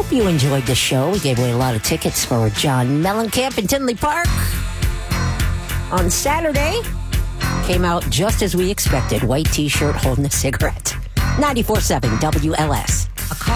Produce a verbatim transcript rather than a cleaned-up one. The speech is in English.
hope you enjoyed the show. We gave away a lot of tickets for John Mellencamp in Tinley Park on Saturday. Came out just as we expected. White t-shirt holding a cigarette. ninety-four point seven W L S.